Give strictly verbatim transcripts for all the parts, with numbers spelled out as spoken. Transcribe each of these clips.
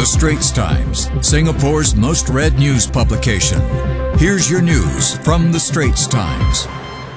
The Straits Times, Singapore's most read news publication. Here's your news from The Straits Times.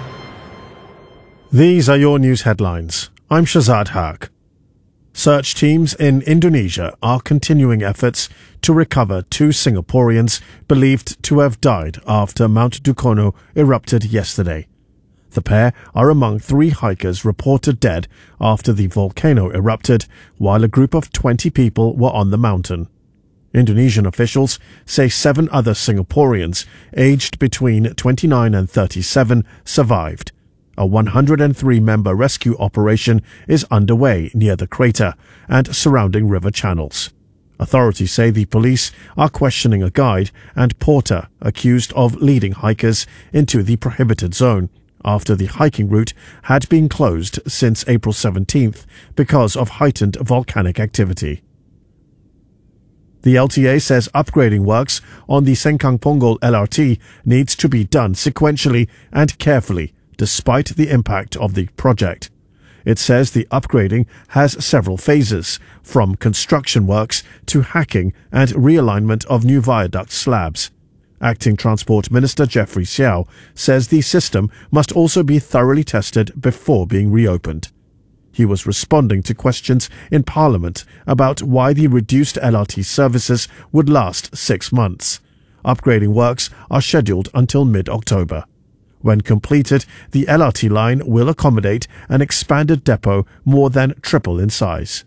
These are your news headlines. I'm Shazad Haq. Search teams in Indonesia are continuing efforts to recover two Singaporeans believed to have died after Mount Dukono erupted yesterday. The pair are among three hikers reported dead after the volcano erupted, while a group of twenty people were on the mountain. Indonesian officials say seven other Singaporeans, aged between twenty-nine and thirty-seven, survived. A one hundred three member rescue operation is underway near the crater and surrounding river channels. Authorities say the police are questioning a guide and porter accused of leading hikers into the prohibited zone after the hiking route had been closed since April seventeenth because of heightened volcanic activity. The L T A says upgrading works on the Sengkang Punggol L R T needs to be done sequentially and carefully, despite the impact of the project. It says the upgrading has several phases, from construction works to hacking and realignment of new viaduct slabs. Acting Transport Minister Jeffrey Xiao says the system must also be thoroughly tested before being reopened. He was responding to questions in Parliament about why the reduced L R T services would last six months. Upgrading works are scheduled until mid-October. When completed, the L R T line will accommodate an expanded depot more than triple in size.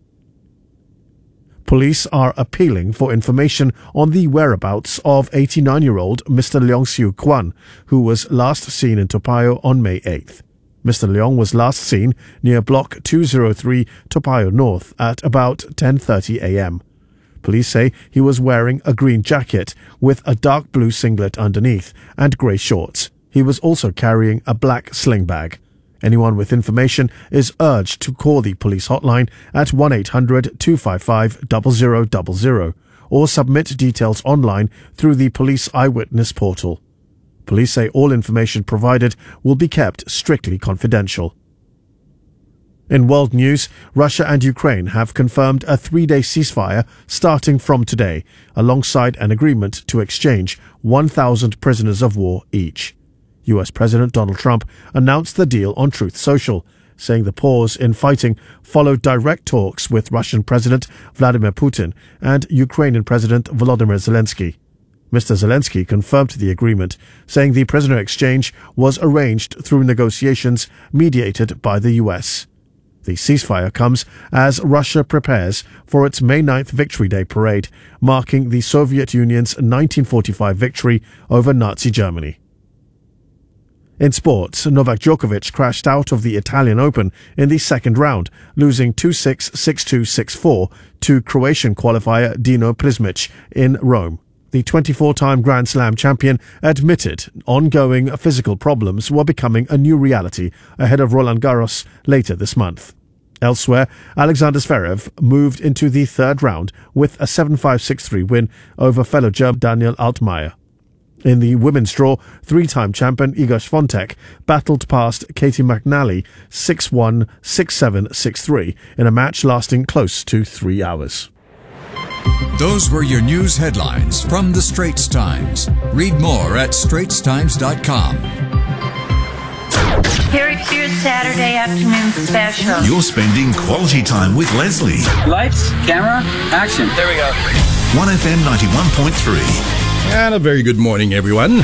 Police are appealing for information on the whereabouts of eighty-nine-year-old Mister Leong Siu Kwan, who was last seen in Toa Payoh on May eighth. Mister Leong was last seen near Block two oh three Toa Payoh North at about ten thirty a m. Police say he was wearing a green jacket with a dark blue singlet underneath and grey shorts. He was also carrying a black sling bag. Anyone with information is urged to call the police hotline at one eight hundred two five five zero zero zero zero or submit details online through the Police Eyewitness Portal. Police say all information provided will be kept strictly confidential. In world news, Russia and Ukraine have confirmed a three-day ceasefire starting from today, alongside an agreement to exchange one thousand prisoners of war each. U S President Donald Trump announced the deal on Truth Social, saying the pause in fighting followed direct talks with Russian President Vladimir Putin and Ukrainian President Volodymyr Zelensky. Mister Zelensky confirmed the agreement, saying the prisoner exchange was arranged through negotiations mediated by the U S. The ceasefire comes as Russia prepares for its May ninth Victory Day parade, marking the Soviet Union's nineteen forty-five victory over Nazi Germany. In sports, Novak Djokovic crashed out of the Italian Open in the second round, losing two six, six two, six four to Croatian qualifier Dino Prismic in Rome. The twenty-four-time Grand Slam champion admitted ongoing physical problems were becoming a new reality ahead of Roland Garros later this month. Elsewhere, Alexander Zverev moved into the third round with a seven five, six three win over fellow German Daniel Altmaier. In the women's draw, three-time champion Iga Swiatek battled past Katie McNally six one, six seven, six three in a match lasting close to three hours. Those were your news headlines from The Straits Times. Read more at straits times dot com. Here's your Saturday afternoon special. You're spending quality time with Leslie. Lights, camera, action. There we go. one F M ninety-one point three. And a very good morning, everyone.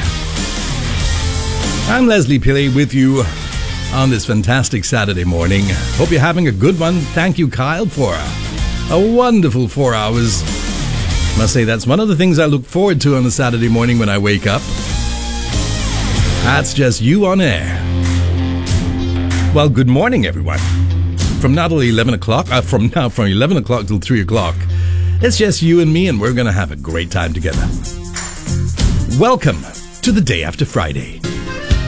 I'm Leslie Pillay with you on this fantastic Saturday morning. Hope you're having a good one. Thank you, Kyle, for a wonderful four hours. Must say that's one of the things I look forward to on a Saturday morning when I wake up. That's just you on air. Well, good morning, everyone. From now till eleven o'clock, uh, from now from eleven o'clock till three o'clock, it's just you and me, and we're going to have a great time together. Welcome to the day after Friday.